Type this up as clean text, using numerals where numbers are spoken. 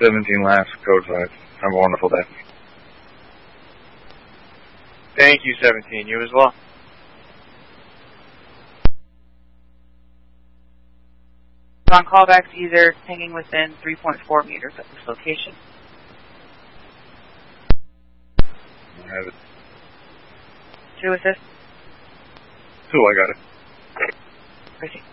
17 last, code 5. Have a wonderful day. Thank you, 17. You as well. On callbacks, either hanging within 3.4 meters of this location. I have it. 2 assist. 2, I got it. Proceed.